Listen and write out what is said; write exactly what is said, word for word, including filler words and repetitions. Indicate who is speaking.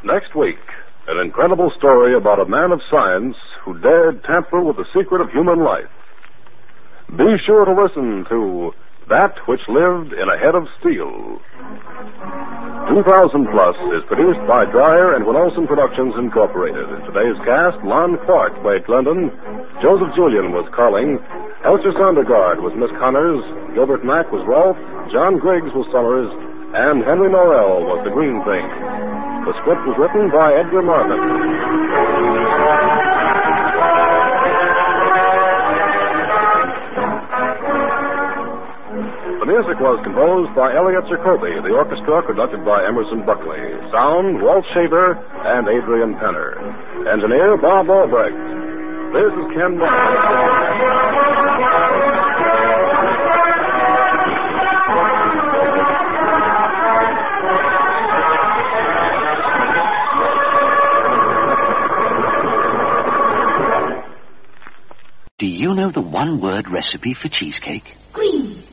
Speaker 1: Next week, an incredible story about a man of science who dared tamper with the secret of human life. Be sure to listen to That Which Lived in a Head of Steel. two thousand Plus is produced by Dreyer and Winolson Productions, Incorporated. In today's cast, Lon Clark played Glendon, Joseph Julian was Carling, Elster Sondergaard was Miss Connors, Gilbert Mack was Rolf, John Griggs was Summers, and Henry Norrell was the Green Thing. The script was written by Edgar Marvin. The music was composed by Elliot Jacoby. The orchestra conducted by Emerson Buckley. Sound, Walt Shaver and Adrian Penner. Engineer, Bob Albrecht. This is Ken Moore.
Speaker 2: Do you know the one-word recipe for cheesecake?
Speaker 3: Green.